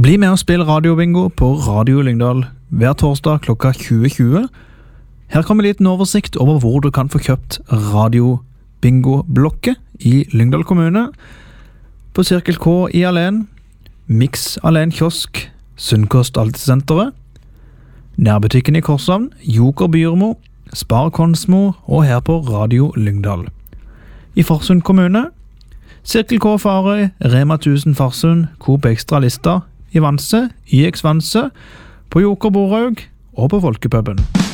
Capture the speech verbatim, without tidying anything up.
Bli med og spill radiobingo på Radio Lyngdal hver torsdag klokka tjue tjue. Her kommer en liten oversikt over hvor du kan få kjøpt radiobingo-blokket i Lyngdal kommune. På Cirkel K i Alen, Mix Alen Kiosk, Sunnkost Altesenteret, nærbutikken i Korshavn, Joker Byrmo, Spar Konsmo og her på Radio Lyngdal. I Farsund kommune, Cirkel K Farøy, Rema tusen Farsund, Coop Extra Lista, i Vanse, I X Vanse, på Joker Borhaug og på Folkepuben.